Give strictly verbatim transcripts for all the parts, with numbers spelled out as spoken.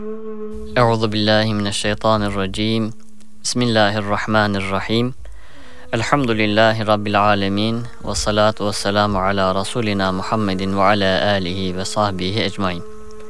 Euzu billahi mineşşeytanirracim. Bismillahirrahmanirrahim. Elhamdülillahi rabbil alamin ve salatu vesselamu ala rasulina Muhammedin ve ala alihi ve sahbihi ecmaîn.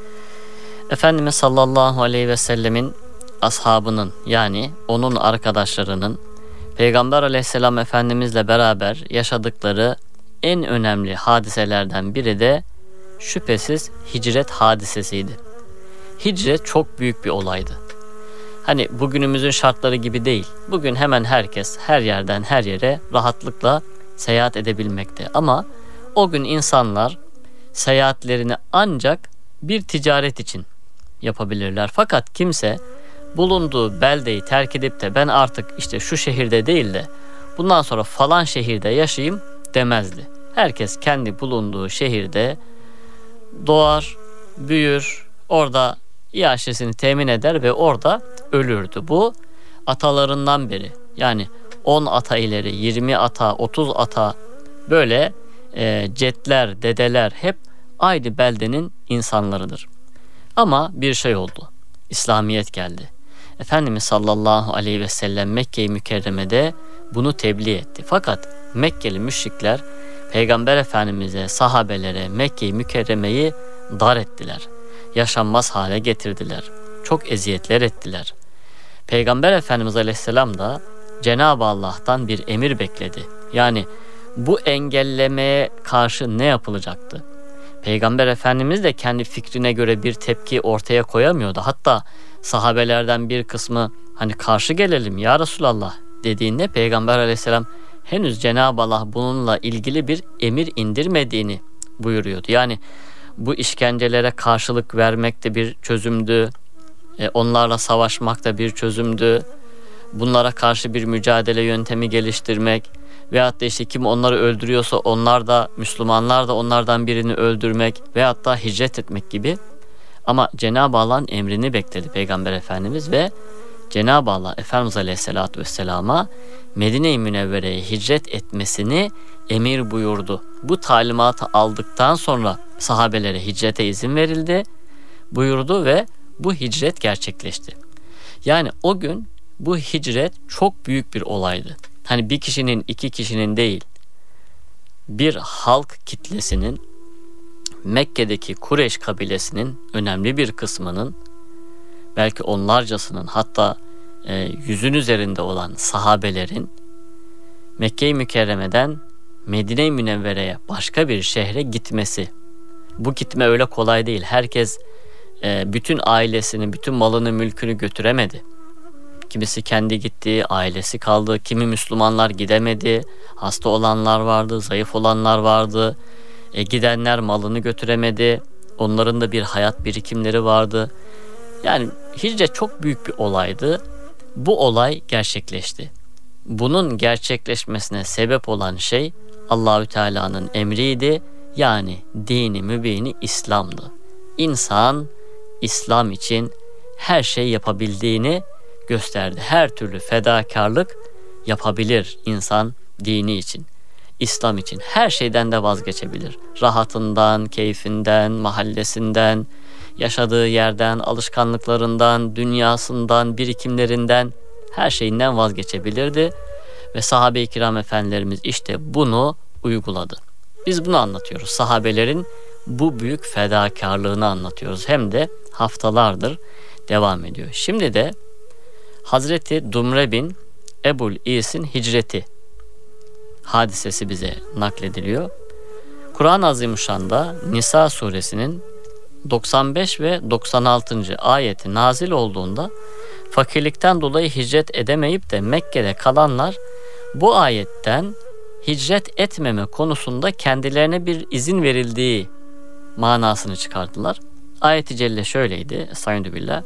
Efendimiz sallallahu aleyhi ve sellemin ashabının, yani onun arkadaşlarının Peygamber aleyhisselam Efendimizle beraber yaşadıkları en önemli hadiselerden biri de şüphesiz hicret hadisesiydi. Hicret çok büyük bir olaydı. Hani bugünümüzün şartları gibi değil. Bugün hemen herkes her yerden her yere rahatlıkla seyahat edebilmekte. Ama o gün insanlar seyahatlerini ancak bir ticaret için yapabilirler. Fakat kimse bulunduğu beldeyi terk edip de ben artık işte şu şehirde değil de bundan sonra falan şehirde yaşayayım demezdi. Herkes kendi bulunduğu şehirde doğar, büyür, orada iaşesini temin eder ve orada ölürdü. Bu atalarından beri, yani on ata ileri, yirmi ata, otuz ata böyle e, cetler, dedeler hep aynı beldenin insanlarıdır. Ama bir şey oldu. İslamiyet geldi. Efendimiz sallallahu aleyhi ve sellem Mekke-i Mükerreme'de bunu tebliğ etti. Fakat Mekkeli müşrikler Peygamber Efendimiz'e, sahabelere Mekke-i Mükerreme'yi dar ettiler. Yaşanmaz hale getirdiler. Çok eziyetler ettiler. Peygamber Efendimiz Aleyhisselam da Cenab-ı Allah'tan bir emir bekledi. Yani bu engellemeye karşı ne yapılacaktı? Peygamber Efendimiz de kendi fikrine göre bir tepki ortaya koyamıyordu. Hatta sahabelerden bir kısmı hani karşı gelelim ya Resulallah dediğinde Peygamber Aleyhisselam henüz Cenab-ı Allah bununla ilgili bir emir indirmediğini buyuruyordu. Yani bu işkencelere karşılık vermek de bir çözümdü. E, onlarla savaşmak da bir çözümdü. Bunlara karşı bir mücadele yöntemi geliştirmek veyahut da işte kim onları öldürüyorsa onlar da, Müslümanlar da onlardan birini öldürmek veyahut da hicret etmek gibi. Ama Cenab-ı Allah'ın emrini bekledi Peygamber Efendimiz ve Cenab-ı Allah Efendimiz Aleyhisselatü Vesselam'a Medine-i Münevvere'ye hicret etmesini emir buyurdu. Bu talimatı aldıktan sonra sahabelere hicrete izin verildi, buyurdu ve bu hicret gerçekleşti. Yani o gün bu hicret çok büyük bir olaydı. Hani bir kişinin, iki kişinin değil, bir halk kitlesinin, Mekke'deki Kureyş kabilesinin önemli bir kısmının, belki onlarcasının, hatta e, yüzün üzerinde olan sahabelerin Mekke-i Mükerreme'den Medine-i Münevvere'ye başka bir şehre gitmesi. Bu gitme öyle kolay değil. Herkes e, bütün ailesini, bütün malını, mülkünü götüremedi. Kimisi kendi gitti, ailesi kaldı. Kimi Müslümanlar gidemedi. Hasta olanlar vardı, zayıf olanlar vardı. E, gidenler malını götüremedi. Onların da bir hayat birikimleri vardı. Yani hicret çok büyük bir olaydı. Bu olay gerçekleşti. Bunun gerçekleşmesine sebep olan şey Allahü Teala'nın emriydi. Yani dini mübini İslam'dı. İnsan İslam için her şey yapabildiğini gösterdi. Her türlü fedakarlık yapabilir insan dini için. İslam için her şeyden de vazgeçebilir. Rahatından, keyfinden, mahallesinden, yaşadığı yerden, alışkanlıklarından, dünyasından, birikimlerinden, her şeyinden vazgeçebilirdi. Ve sahabe-i kiram efendilerimiz işte bunu uyguladı. Biz bunu anlatıyoruz. Sahabelerin bu büyük fedakarlığını anlatıyoruz. Hem de haftalardır devam ediyor. Şimdi de Hazreti Dumre bin Ebul İs'in hicreti hadisesi bize naklediliyor. Kur'an-ı Azimuşşan'da Nisa suresinin doksan beş ve doksan altıncı ayeti nazil olduğunda fakirlikten dolayı hicret edemeyip de Mekke'de kalanlar bu ayetten hicret etmeme konusunda kendilerine bir izin verildiği manasını çıkardılar. Ayet-i Celle şöyleydi. Estağfirullah.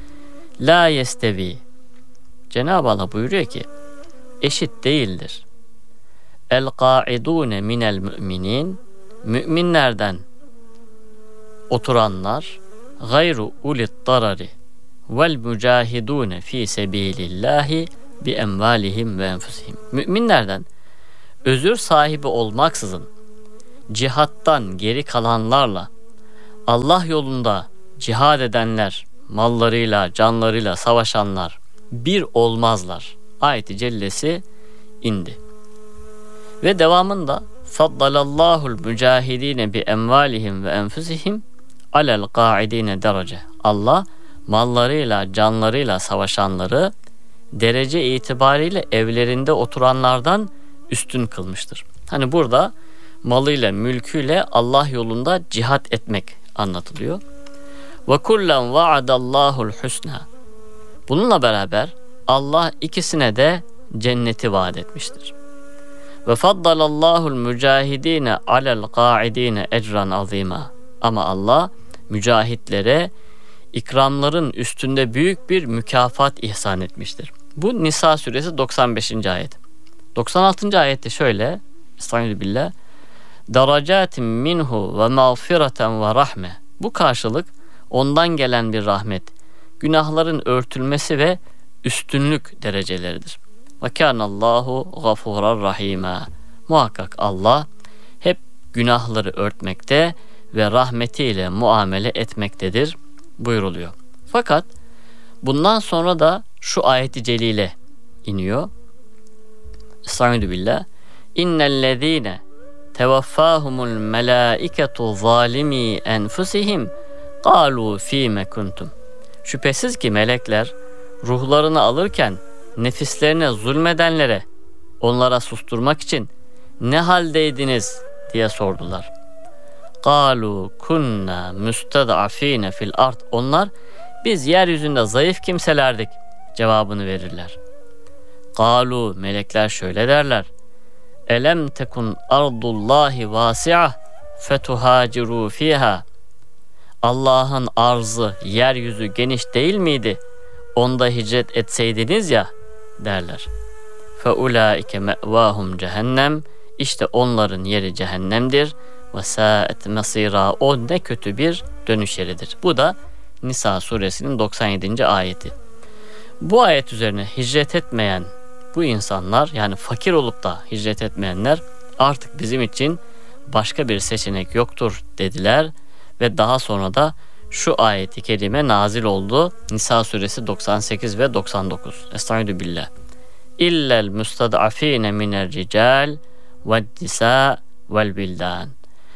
La yestevi. Cenab-ı Allah buyuruyor ki eşit değildir. El qaidune minel müminin, müminlerden oturanlar, gayru ulit darari vel mücahidune fi sebilillahi bi emvalihim ve enfusihim. Müminlerden özür sahibi olmaksızın cihattan geri kalanlarla Allah yolunda cihad edenler, mallarıyla, canlarıyla savaşanlar bir olmazlar. Ayet-i cellesi indi. Ve devamında faddalallahu'l mücahidine bi emvalihim ve enfusihim alel qa'idine derece. Allah mallarıyla, canlarıyla savaşanları derece itibariyle evlerinde oturanlardan üstün kılmıştır. Hani burada malıyla, mülküyle Allah yolunda cihat etmek anlatılıyor. Ve kullen vaadallahu'l husna. Bununla beraber Allah ikisine de cenneti vaat etmiştir. Ve faddalallahu mücahidine alel qaidine ecran azima. Ama Allah mücahitlere ikramların üstünde büyük bir mükafat ihsan etmiştir. Bu Nisa suresi doksan beşinci ayet. doksan altıncı ayette şöyle: Estağfirullah. Daracatin minhu ve mağfireten ve rahme. Bu karşılık ondan gelen bir rahmet, günahların örtülmesi ve üstünlük dereceleridir. Ve kânallâhu gafûran rahîmâ. Muhakkak Allah hep günahları örtmekte ve rahmetiyle muamele etmektedir buyuruluyor. Fakat bundan sonra da şu ayeti celile iniyor. Estağfirullah. İnnellezîne tevaffâhumul melâiketu zâlimî enfusihim kâlû fîme kuntum. Şüphesiz ki melekler ruhlarını alırken nefislerine zulmedenlere, onlara susturmak için ne haldeydiniz diye sordular. Kâlû kunnâ müsted'afîne fil ard. Onlar biz yeryüzünde zayıf kimselerdik cevabını verirler. Kâlû melekler şöyle derler. Elem tekun ardullahi vasi'ah fetuhaciru fiha. Allah'ın arzı, yeryüzü geniş değil miydi? Onda hicret etseydiniz ya derler. Fe ulaike me'vahum cehennem. İşte onların yeri cehennemdir. Ve sa'et masira. O ne kötü bir dönüş yeridir. Bu da Nisa suresinin doksan yedinci ayeti. Bu ayet üzerine hicret etmeyen bu insanlar, yani fakir olup da hicret etmeyenler, artık bizim için başka bir seçenek yoktur dediler ve daha sonra da şu ayeti kerime nazil oldu. Nisa suresi doksan sekiz ve doksan dokuz. Estağfirullah. İllel mustad'afine minel rical ve nisa vel bildan.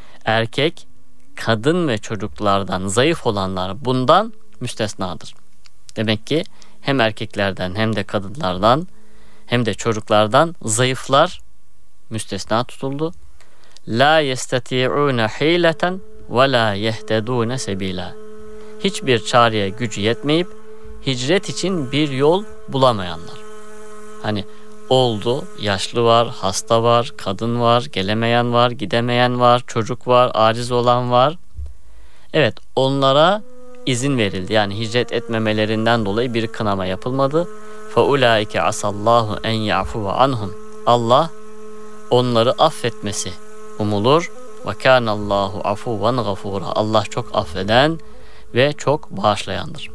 Erkek, kadın ve çocuklardan zayıf olanlar bundan müstesnadır. Demek ki hem erkeklerden hem de kadınlardan hem de çocuklardan zayıflar müstesna tutuldu. La yestati'une hileten ve la yehtedune sebila. Hiçbir çareye gücü yetmeyip hicret için bir yol bulamayanlar. Hani oldu, yaşlı var, hasta var, kadın var, gelemeyen var, gidemeyen var, çocuk var, aciz olan var. Evet, onlara izin verildi. Yani hicret etmemelerinden dolayı bir kınama yapılmadı. فَاُولَٰئِكَ عَسَى اللّٰهُ اَنْ يَعْفُوَ عَنْهُمْ. Allah onları affetmesi umulur. وَكَانَ اللّٰهُ عَفُوًا غَفُورًا. Allah çok affeden ve çok bağışlayandır.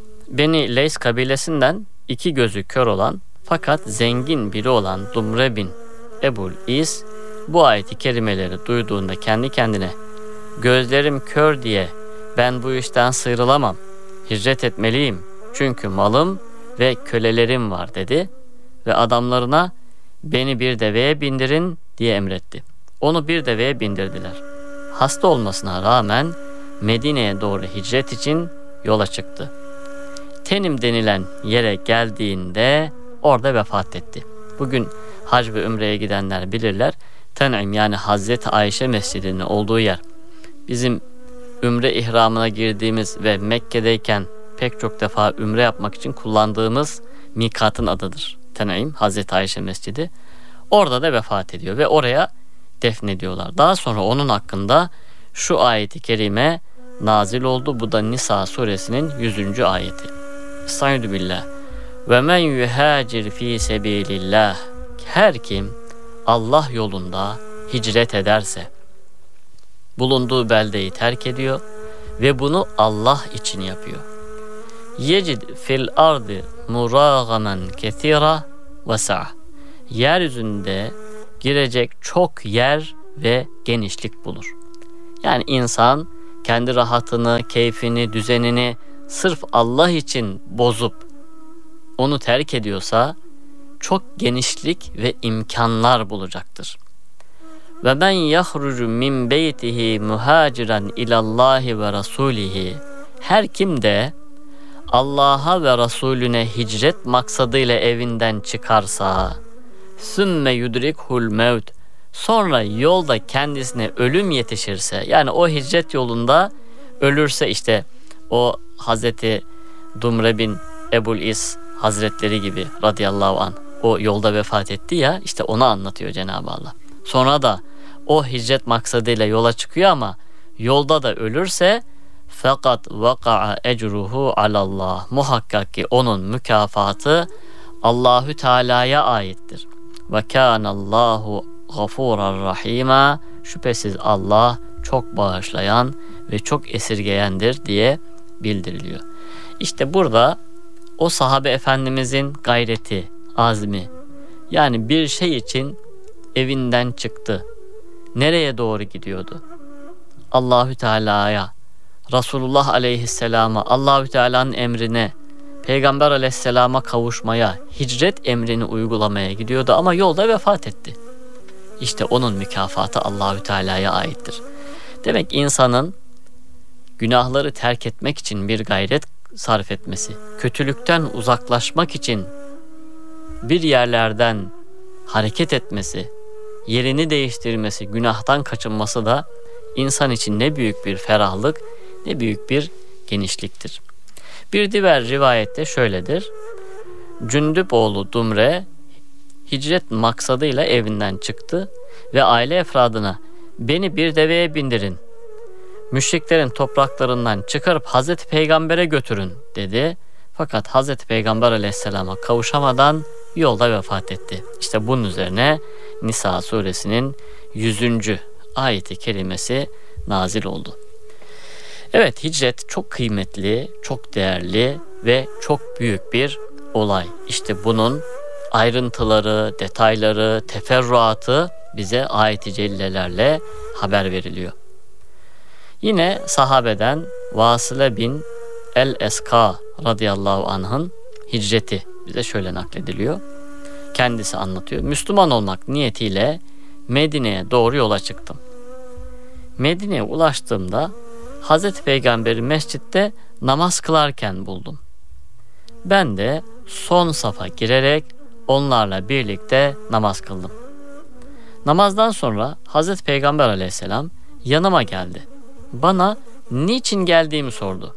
Beni Leys kabilesinden iki gözü kör olan fakat zengin biri olan Dumre bin Ebul İz bu ayeti kerimeleri duyduğunda kendi kendine gözlerim kör diye ben bu işten sıyrılamam, hicret etmeliyim çünkü malım ve kölelerim var dedi ve adamlarına beni bir deveye bindirin diye emretti. Onu bir deveye bindirdiler. Hasta olmasına rağmen Medine'ye doğru hicret için yola çıktı. Tenim denilen yere geldiğinde orada vefat etti. Bugün hac ve ümreye gidenler bilirler. Tenim yani Hazreti Ayşe Mescidi'nin olduğu yer. Bizim ümre ihramına girdiğimiz ve Mekke'deyken pek çok defa ümre yapmak için kullandığımız mikatın adıdır. Tenim, Hazreti Ayşe Mescidi. Orada da vefat ediyor ve oraya defnediyorlar. Daha sonra onun hakkında şu ayeti kerime nazil oldu. Bu da Nisa suresinin yüzüncü ayeti. Estağfirullah. Ve men yuhacir fi sebilillah. Her kim Allah yolunda hicret ederse, bulunduğu beldeyi terk ediyor ve bunu Allah için yapıyor. Yecid fil ardı muragamen kesira ve sa'a. Yeryüzünde girecek çok yer ve genişlik bulur. Yani insan kendi rahatını, keyfini, düzenini sırf Allah için bozup onu terk ediyorsa çok genişlik ve imkanlar bulacaktır. Ve men yahrucu min beytihi muhaciran ilallahi ve rasulihi. Her kim de Allah'a ve Resulüne hicret maksadıyla evinden çıkarsa, sümme yudrikhul mevt, sonra yolda kendisine ölüm yetişirse, yani o hicret yolunda ölürse, işte o Hazreti Dumre bin Ebul İs Hazretleri gibi radıyallahu anh, o yolda vefat etti ya, işte onu anlatıyor Cenab-ı Allah. Sonra da o hicret maksadıyla yola çıkıyor ama yolda da ölürse fakat vaka'a ecruhu alallah, muhakkak ki onun mükafatı Allahü Teala'ya aittir. Ve kânallahu gafûran rahîmâ, şüphesiz Allah çok bağışlayan ve çok esirgeyendir diye bildiriliyor. İşte burada o sahabe efendimizin gayreti, azmi, yani bir şey için evinden çıktı. Nereye doğru gidiyordu? Allahü Teala'ya, Resulullah Aleyhisselam'a, Allahü Teala'nın emrine, Peygamber Aleyhisselam'a kavuşmaya, hicret emrini uygulamaya gidiyordu ama yolda vefat etti. İşte onun mükafatı Allahü Teala'ya aittir. Demek insanın günahları terk etmek için bir gayret sarf etmesi, kötülükten uzaklaşmak için bir yerlerden hareket etmesi, yerini değiştirmesi, günahtan kaçınması da insan için ne büyük bir ferahlık, ne büyük bir genişliktir. Bir diğer rivayette şöyledir: Cündüp oğlu Dumre hicret maksadıyla evinden çıktı ve aile efradına beni bir deveye bindirin, müşriklerin topraklarından çıkarıp Hazreti Peygamber'e götürün dedi. Fakat Hazreti Peygamber Aleyhisselam'a kavuşamadan yolda vefat etti. İşte bunun üzerine Nisa suresinin yüzüncü ayeti kerimesi nazil oldu. Evet, hicret çok kıymetli, çok değerli ve çok büyük bir olay. İşte bunun ayrıntıları, detayları, teferruatı bize ayet-i cellelerle haber veriliyor. Yine sahabeden Vasile bin el-Eska radıyallahu anh'ın hicreti bize şöyle naklediliyor. Kendisi anlatıyor. Müslüman olmak niyetiyle Medine'ye doğru yola çıktım. Medine'ye ulaştığımda Hazreti Peygamber'i mescitte namaz kılarken buldum. Ben de son safa girerek onlarla birlikte namaz kıldım. Namazdan sonra Hazreti Peygamber Aleyhisselam yanıma geldi. Bana niçin geldiğimi sordu.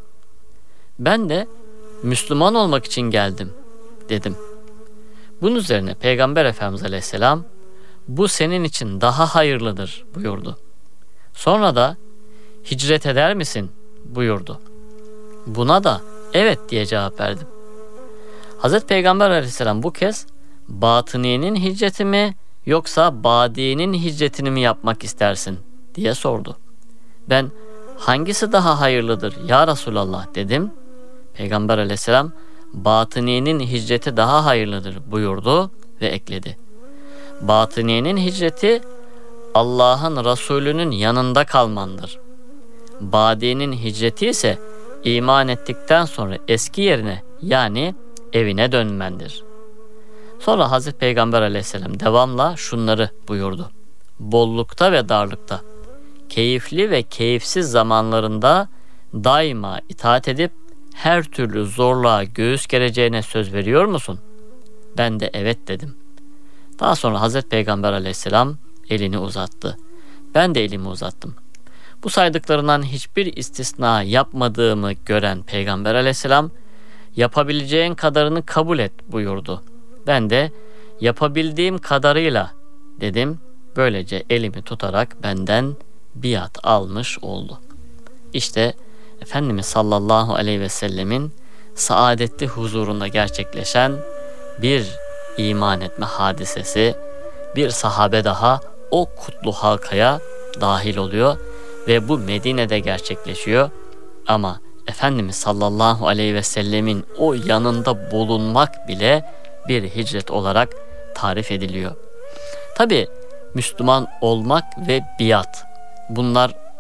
Ben de Müslüman olmak için geldim dedim. Bunun üzerine Peygamber Efendimiz Aleyhisselam bu senin için daha hayırlıdır buyurdu. Sonra da hicret eder misin buyurdu. Buna da evet diye cevap verdim. Hazreti Peygamber Aleyhisselam bu kez batıniyenin hicreti mi yoksa badiyenin hicretini mi yapmak istersin diye sordu. Ben hangisi daha hayırlıdır ya Resulallah dedim. Peygamber Aleyhisselam batıniyenin hicreti daha hayırlıdır buyurdu ve ekledi. Batıniyenin hicreti Allah'ın Resulü'nün yanında kalmandır. Badiyenin hicreti ise iman ettikten sonra eski yerine, yani evine dönmendir. Sonra Hazreti Peygamber Aleyhisselam devamla şunları buyurdu. Bollukta ve darlıkta, keyifli ve keyifsiz zamanlarında daima itaat edip her türlü zorluğa göğüs gereceğine söz veriyor musun? Ben de evet dedim. Daha sonra Hazreti Peygamber Aleyhisselam elini uzattı. Ben de elimi uzattım. Bu saydıklarından hiçbir istisna yapmadığımı gören Peygamber Aleyhisselam, yapabileceğin kadarını kabul et buyurdu. Ben de yapabildiğim kadarıyla dedim. Böylece elimi tutarak benden biat almış oldu. İşte Efendimiz sallallahu aleyhi ve sellemin saadetli huzurunda gerçekleşen bir iman etme hadisesi, bir sahabe daha o kutlu halkaya dahil oluyor ve bu Medine'de gerçekleşiyor. Ama Efendimiz sallallahu aleyhi ve sellemin o yanında bulunmak bile bir hicret olarak tarif ediliyor. Tabi Müslüman olmak ve biat, bunlar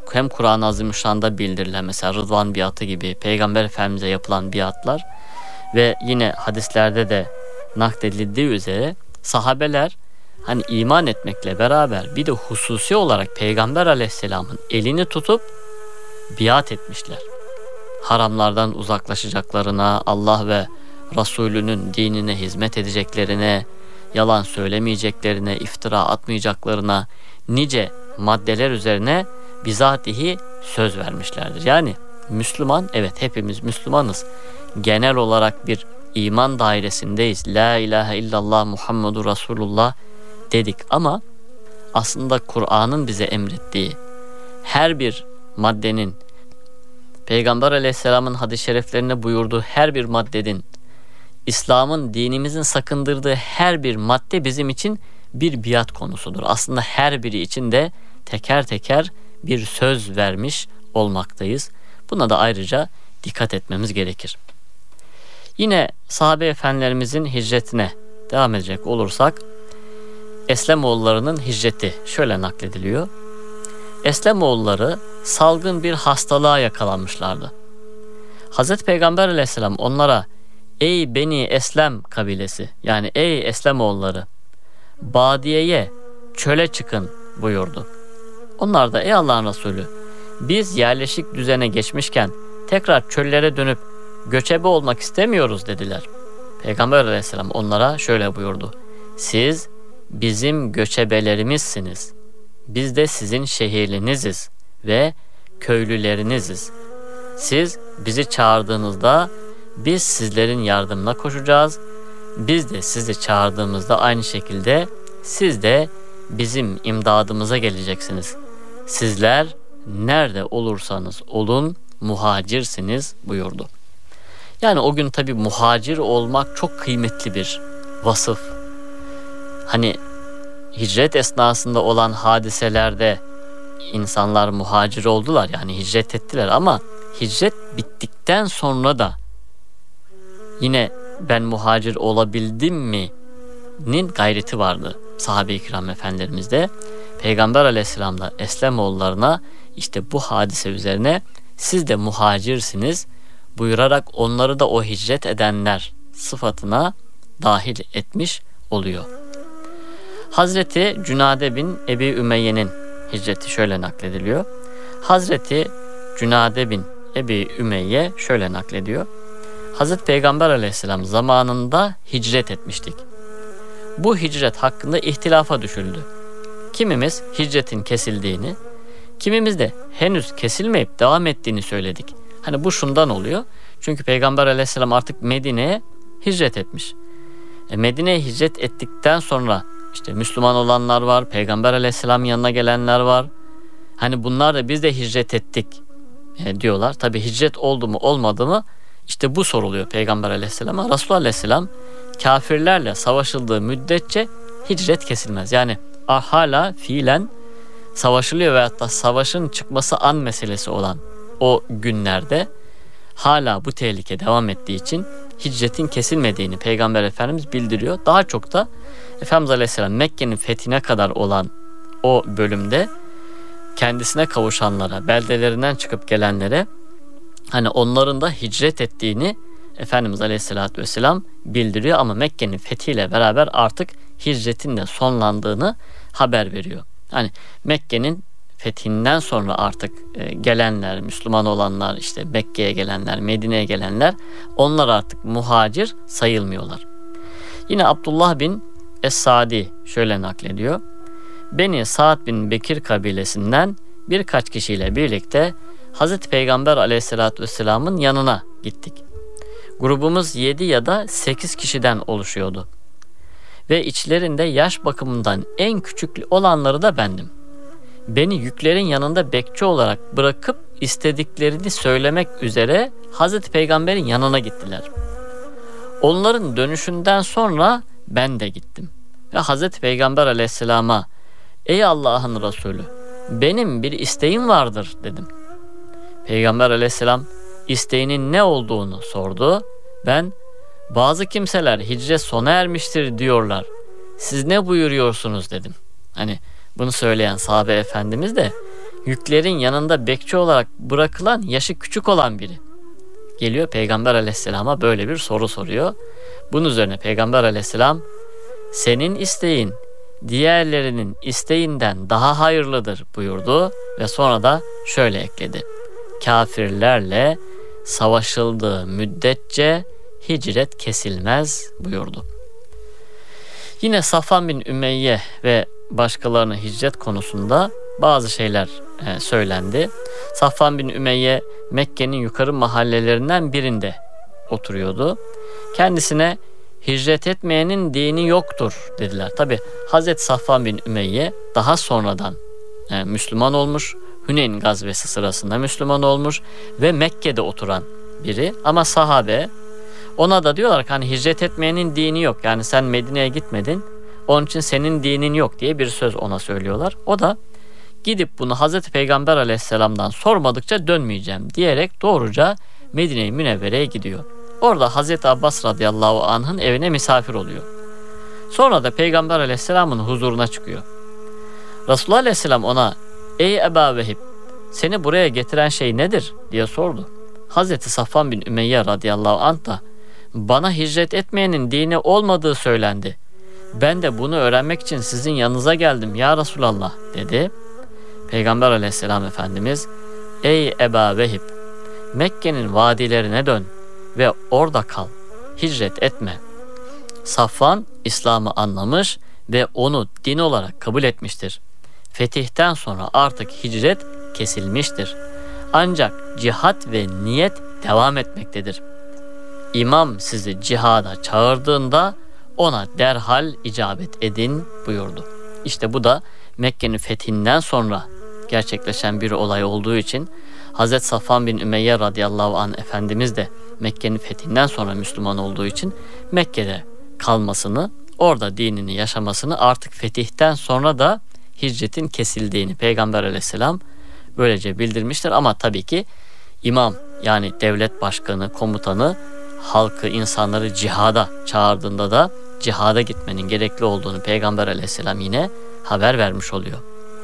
hem Kur'an-ı Azimüşşan'da bildirilen mesela Rıdvan biatı gibi Peygamber Efendimiz'e yapılan biatlar ve yine hadislerde de nakledildiği üzere sahabeler hani iman etmekle beraber bir de hususi olarak Peygamber Aleyhisselam'ın elini tutup biat etmişler. Haramlardan uzaklaşacaklarına, Allah ve Resulünün dinine hizmet edeceklerine, yalan söylemeyeceklerine, iftira atmayacaklarına, nice maddeler üzerine bizatihi söz vermişlerdir. Yani Müslüman, evet hepimiz Müslümanız. Genel olarak bir iman dairesindeyiz. La ilahe illallah Muhammedur Resulullah dedik ama aslında Kur'an'ın bize emrettiği her bir maddenin, Peygamber Aleyhisselam'ın hadis-i şeriflerine buyurduğu her bir maddenin, İslam'ın, dinimizin sakındırdığı her bir madde bizim için bir biat konusudur. Aslında her biri için de teker teker bir söz vermiş olmaktayız. Buna da ayrıca dikkat etmemiz gerekir. Yine sahabe efendilerimizin hicretine devam edecek olursak, Eslemoğullarının hicreti şöyle naklediliyor. Eslemoğulları salgın bir hastalığa yakalanmışlardı. Hazreti Peygamber Aleyhisselam onlara ey Beni Eslem kabilesi, yani ey Eslemoğulları, badiyeye, çöle çıkın buyurdu. Onlar da ey Allah'ın Resulü, biz yerleşik düzene geçmişken tekrar çöllere dönüp göçebe olmak istemiyoruz dediler. Peygamber Aleyhisselam onlara şöyle buyurdu. Siz bizim göçebelerimizsiniz. Biz de sizin şehirliniziz ve köylüleriniziz. Siz bizi çağırdığınızda biz sizlerin yardımına koşacağız. Biz de sizi çağırdığımızda aynı şekilde siz de bizim imdadımıza geleceksiniz. Sizler nerede olursanız olun muhacirsiniz buyurdu. Yani o gün tabi muhacir olmak çok kıymetli bir vasıf. Hani hicret esnasında olan hadiselerde insanlar muhacir oldular, yani hicret ettiler ama hicret bittikten sonra da yine ben muhacir olabildim mi nin gayreti vardı sahabe-i kiram efendilerimizde. Peygamber Aleyhisselam da Eslemoğullarına işte bu hadise üzerine siz de muhacirsiniz buyurarak onları da o hicret edenler sıfatına dahil etmiş oluyor. Hazreti Cünade bin Ebi Ümeyye'nin hicreti şöyle naklediliyor. Hazreti Cünade bin Ebi Ümeyye şöyle naklediyor. Hazreti Peygamber Aleyhisselam zamanında hicret etmiştik. Bu hicret hakkında ihtilafa düşüldü. Kimimiz hicretin kesildiğini, kimimiz de henüz kesilmeyip devam ettiğini söyledik. Hani bu şundan oluyor. Çünkü Peygamber Aleyhisselam artık Medine'ye hicret etmiş. E Medine'ye hicret ettikten sonra işte Müslüman olanlar var, Peygamber Aleyhisselam'ın yanına gelenler var. Hani bunlar da biz de hicret ettik e, diyorlar. Tabi hicret oldu mu olmadı mı işte bu soruluyor Peygamber Aleyhisselam'a. Resulullah Aleyhisselam kafirlerle savaşıldığı müddetçe hicret kesilmez. Yani hala fiilen savaşılıyor veyahut da savaşın çıkması an meselesi olan o günlerde hala bu tehlike devam ettiği için hicretin kesilmediğini Peygamber Efendimiz bildiriyor. Daha çok da Efendimiz Aleyhisselam Mekke'nin fethine kadar olan o bölümde kendisine kavuşanlara, beldelerinden çıkıp gelenlere hani onların da hicret ettiğini Efendimiz Aleyhisselatü Vesselam bildiriyor ama Mekke'nin fethiyle beraber artık hicretin de sonlandığını haber veriyor. Hani Mekke'nin fethinden sonra artık e, gelenler, Müslüman olanlar, işte Mekke'ye gelenler, Medine'ye gelenler onlar artık muhacir sayılmıyorlar. Yine Abdullah bin Es-Sadi şöyle naklediyor. Beni Sa'd bin Bekir kabilesinden birkaç kişiyle birlikte Hazreti Peygamber Aleyhisselatü Vesselam'ın yanına gittik. Grubumuz yedi ya da sekiz kişiden oluşuyordu. Ve içlerinde yaş bakımından en küçük olanları da bendim. Beni yüklerin yanında bekçi olarak bırakıp istediklerini söylemek üzere Hazreti Peygamber'in yanına gittiler. Onların dönüşünden sonra ben de gittim. Ve Hazreti Peygamber Aleyhisselam'a ey Allah'ın Resulü benim bir isteğim vardır dedim. Peygamber Aleyhisselam isteğinin ne olduğunu sordu. Ben bazı kimseler hicret sona ermiştir diyorlar. Siz ne buyuruyorsunuz dedim. Hani bunu söyleyen sahabe efendimiz de yüklerin yanında bekçi olarak bırakılan yaşı küçük olan biri. Geliyor Peygamber Aleyhisselam'a böyle bir soru soruyor. Bunun üzerine Peygamber Aleyhisselam senin isteğin diğerlerinin isteğinden daha hayırlıdır buyurdu ve sonra da şöyle ekledi. Kafirlerle savaşıldığı müddetçe hicret kesilmez buyurdu. Yine Safvan bin Ümeyye ve başkalarının hicret konusunda bazı şeyler e, söylendi. Safvan bin Ümeyye Mekke'nin yukarı mahallelerinden birinde oturuyordu. Kendisine hicret etmeyenin dini yoktur dediler. Tabi Hazreti Safvan bin Ümeyye daha sonradan e, Müslüman olmuş. Hüneyn gazvesi sırasında Müslüman olmuş ve Mekke'de oturan biri. Ama sahabe ona da diyorlar ki hani hicret etmeyenin dini yok. Yani sen Medine'ye gitmedin. Onun için senin dinin yok diye bir söz ona söylüyorlar. O da gidip bunu Hazreti Peygamber Aleyhisselam'dan sormadıkça dönmeyeceğim diyerek doğruca Medine-i Münevvere'ye gidiyor. Orada Hazreti Abbas radıyallahu anh'ın evine misafir oluyor. Sonra da Peygamber Aleyhisselam'ın huzuruna çıkıyor. Resulullah Aleyhisselam ona ey Ebu Vehib seni buraya getiren şey nedir diye sordu. Hazreti Safvan bin Ümeyye radıyallahu anh da bana hicret etmeyenin dini olmadığı söylendi. Ben de bunu öğrenmek için sizin yanınıza geldim ya Resulallah dedi. Peygamber Aleyhisselam Efendimiz ey Ebu Vehib Mekke'nin vadilerine dön ve orada kal. Hicret etme. Safvan İslam'ı anlamış ve onu din olarak kabul etmiştir. Fetihten sonra artık hicret kesilmiştir. Ancak cihat ve niyet devam etmektedir. İmam sizi cihada çağırdığında ona derhal icabet edin buyurdu. İşte bu da Mekke'nin fethinden sonra gerçekleşen bir olay olduğu için Hazreti Safvan bin Ümeyye radıyallahu anh Efendimiz de Mekke'nin fethinden sonra Müslüman olduğu için Mekke'de kalmasını, orada dinini yaşamasını, artık fetihten sonra da hicretin kesildiğini Peygamber Aleyhisselam böylece bildirmiştir. Ama tabii ki imam yani devlet başkanı, komutanı halkı, insanları cihada çağırdığında da cihada gitmenin gerekli olduğunu Peygamber Aleyhisselam yine haber vermiş oluyor.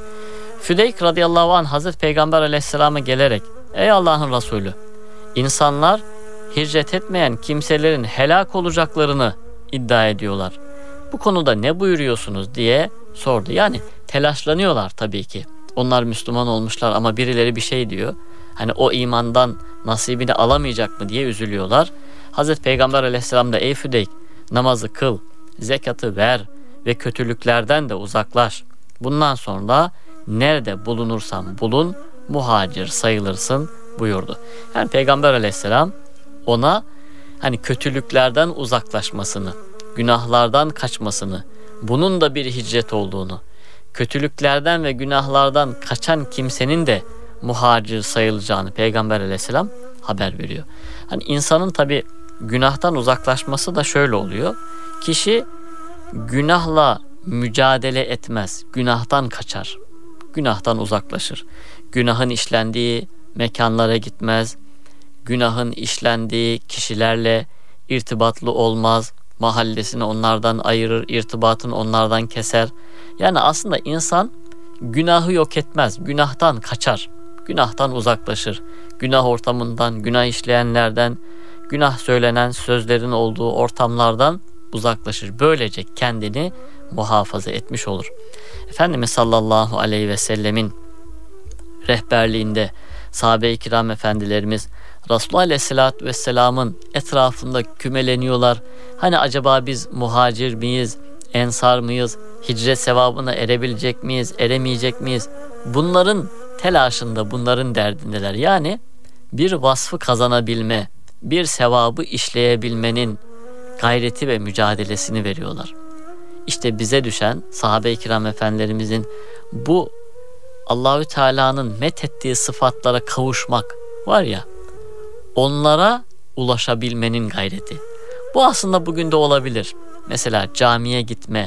Füdeyk radıyallahu anh Hazreti Peygamber Aleyhisselam'a gelerek ey Allah'ın Resulü insanlar hicret etmeyen kimselerin helak olacaklarını iddia ediyorlar. Bu konuda ne buyuruyorsunuz diye sordu. Yani telaşlanıyorlar tabii ki. Onlar Müslüman olmuşlar ama birileri bir şey diyor. Hani o imandan nasibini alamayacak mı diye üzülüyorlar. Hazreti Peygamber Aleyhisselam da ey Füdeyk namazı kıl, zekatı ver ve kötülüklerden de uzaklaş. Bundan sonra nerede bulunursan bulun muhacir sayılırsın buyurdu. Yani Peygamber Aleyhisselam ona hani kötülüklerden uzaklaşmasını, günahlardan kaçmasını, bunun da bir hicret olduğunu, kötülüklerden ve günahlardan kaçan kimsenin de muhacir sayılacağını Peygamber Aleyhisselam haber veriyor. Hani insanın tabi günahtan uzaklaşması da şöyle oluyor. Kişi günahla mücadele etmez, günahtan kaçar, günahtan uzaklaşır. Günahın işlendiği mekanlara gitmez, günahın işlendiği kişilerle irtibatlı olmaz, mahallesini onlardan ayırır, irtibatını onlardan keser. Yani aslında insan günahı yok etmez, günahtan kaçar, günahtan uzaklaşır. Günah ortamından, günah işleyenlerden, günah söylenen sözlerin olduğu ortamlardan uzaklaşır. Böylece kendini muhafaza etmiş olur. Efendimiz sallallahu aleyhi ve sellemin rehberliğinde sahabe-i kiram efendilerimiz Resulullah aleyhissalatü vesselamın etrafında kümeleniyorlar. Hani acaba biz muhacir miyiz, ensar mıyız, hicret sevabına erebilecek miyiz, eremeyecek miyiz? Bunların telaşında, bunların derdindeler. Yani bir vasfı kazanabilme, bir sevabı işleyebilmenin gayreti ve mücadelesini veriyorlar. İşte bize düşen sahabe-i kiram efendilerimizin bu Allahü Teala'nın methettiği sıfatlara kavuşmak var ya, onlara ulaşabilmenin gayreti. Bu aslında bugün de olabilir. Mesela camiye gitme,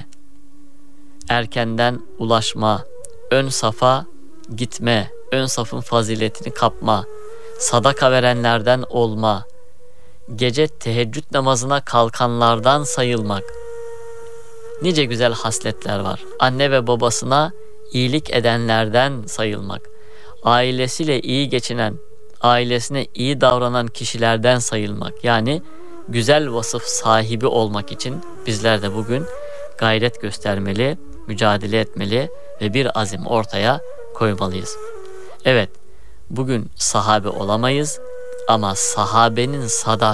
erkenden ulaşma, ön safa gitme, ön safın faziletini kapma, sadaka verenlerden olma, gece teheccüd namazına kalkanlardan sayılmak. Nice güzel hasletler var. Anne ve babasına iyilik edenlerden sayılmak. ailesiyle iyi geçinen, ailesine iyi davranan kişilerden sayılmak, yani güzel vasıf sahibi olmak için bizler de bugün gayret göstermeli, mücadele etmeli ve bir azim ortaya koymalıyız. Evet, bugün sahabe olamayız ama sahabenin sadakati